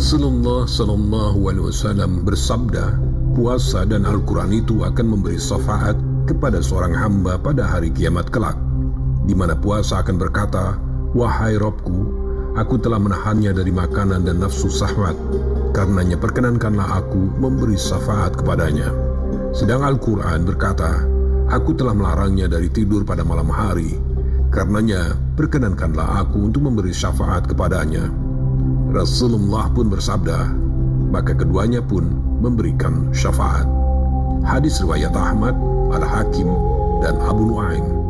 Rasulullah SAW bersabda, puasa dan Al-Quran itu akan memberi syafaat kepada seorang hamba pada hari kiamat kelak, di mana puasa akan berkata, "Wahai Robku, aku telah menahannya dari makanan dan nafsu syahwat, karenanya perkenankanlah aku memberi syafaat kepadanya." Sedang Al-Quran berkata, "Aku telah melarangnya dari tidur pada malam hari, karenanya perkenankanlah aku untuk memberi syafaat kepadanya." Rasulullah pun bersabda, maka keduanya pun memberikan syafaat. Hadis riwayat Ahmad, Al-Hakim, dan Abu Nuaim.